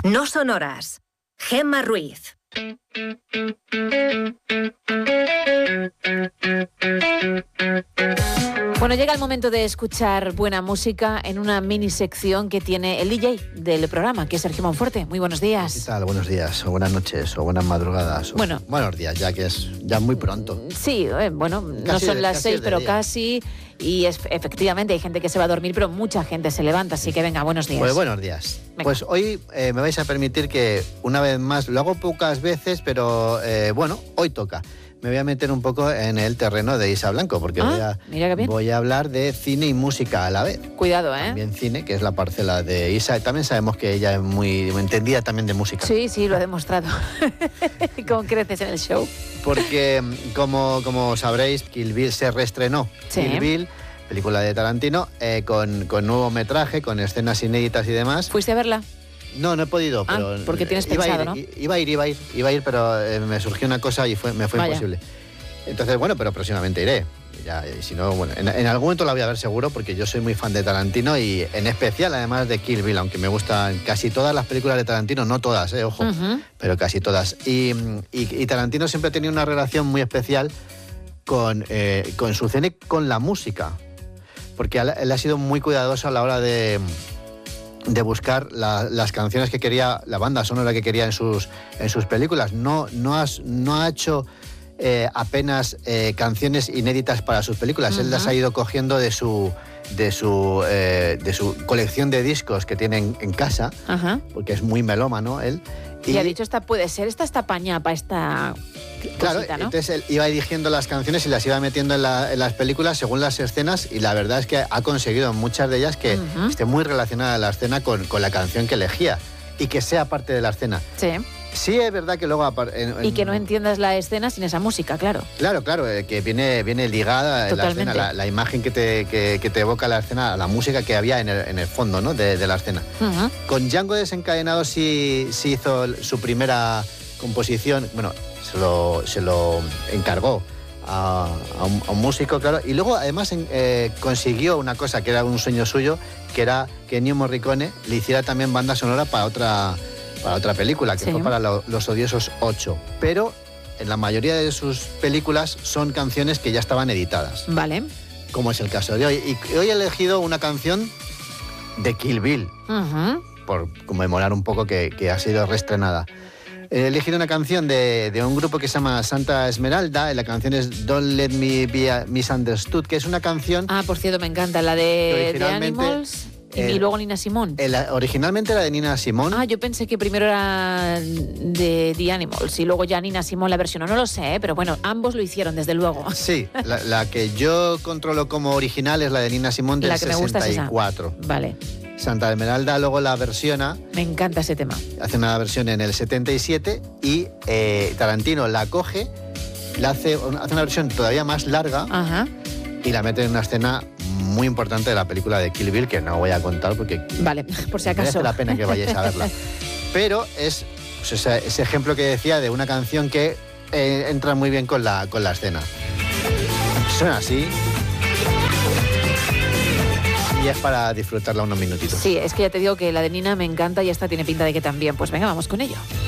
No sonoras. Gemma Ruiz. Bueno, llega el momento de escuchar buena música en una mini sección que tiene el DJ del programa, que es Sergio Monforte. Muy buenos días. ¿Qué tal? Buenos días, o buenas noches, o buenas madrugadas. Bueno. Buenos días, ya que es ya muy pronto. Sí, bueno, no son las 6, pero día. Casi. Y efectivamente hay gente que se va a dormir, pero mucha gente se levanta, así que venga, buenos días. Pues buenos días. Venga. Pues hoy me vais a permitir que una vez más, lo hago pocas veces, pero bueno, hoy toca. Me voy a meter un poco en el terreno de Isa Blanco, porque voy a hablar de cine y música a la vez. Cuidado, ¿eh? También cine, que es la parcela de Isa. También sabemos que ella es muy entendida también de música. Sí, lo ha demostrado. Con creces en el show. Porque, como sabréis, Kill Bill se reestrenó. Sí. Kill Bill, película de Tarantino, con nuevo metraje, con escenas inéditas y demás. ¿Fuiste a verla? No he podido, pero... porque tienes pensado, ¿no? Iba a ir, pero me surgió una cosa y me fue imposible. Entonces, bueno, pero próximamente iré. Ya, si no, bueno, en algún momento la voy a ver seguro, porque yo soy muy fan de Tarantino y en especial, además de Kill Bill, aunque me gustan casi todas las películas de Tarantino, no todas, ojo, pero casi todas. Y Tarantino siempre ha tenido una relación muy especial con su cine y con la música, porque él ha sido muy cuidadoso a la hora de buscar las canciones que quería, la banda sonora que quería en sus películas. No ha hecho apenas canciones inéditas para sus películas. Él las ha ido cogiendo de su colección de discos que tiene en casa, porque es muy melómano él. Y ha dicho, esta está pañada para esta... Claro, cosita, ¿no? Entonces él iba eligiendo las canciones y las iba metiendo en las películas según las escenas, y la verdad es que ha conseguido en muchas de ellas que esté muy relacionada la escena con la canción que elegía y que sea parte de la escena. Sí. Sí, es verdad que luego... Y que no entiendas la escena sin esa música, claro. Claro, que viene ligada la escena, la imagen que te evoca la escena, la música que había en el fondo, ¿no? de la escena. Con Django Desencadenado sí hizo su primera composición, bueno, se lo encargó a un músico, claro, y luego además consiguió una cosa que era un sueño suyo, que era que Ennio Morricone le hiciera también banda sonora para otra película, que fue para Los Odiosos 8. Pero en la mayoría de sus películas son canciones que ya estaban editadas. Vale. Como es el caso de hoy. Y hoy he elegido una canción de Kill Bill, por conmemorar un poco que ha sido reestrenada. He elegido una canción de un grupo que se llama Santa Esmeralda, y la canción es Don't Let Me Be Misunderstood, que es una canción... Ah, por cierto, me encanta, la de Animals... Y luego Nina Simone. Originalmente era de Nina Simone. Ah, yo pensé que primero era de The Animals y luego ya Nina Simone la versionó. No lo sé, pero bueno, ambos lo hicieron, desde luego. Sí, la que yo controlo como original es la de Nina Simone del 64. Me gusta vale. Santa Esmeralda luego la versiona. Me encanta ese tema. Hace una versión en el 77 y Tarantino la coge, hace una versión todavía más larga. Y la mete en una escena muy importante de la película de Kill Bill, que no voy a contar porque... Vale, por si acaso. Merece la pena que vayáis a verla. Pero es ese ejemplo que decía de una canción que entra muy bien con la escena. Suena así. Y es para disfrutarla unos minutitos. Sí, es que ya te digo que la de Nina me encanta y esta tiene pinta de que también. Pues venga, vamos con ello.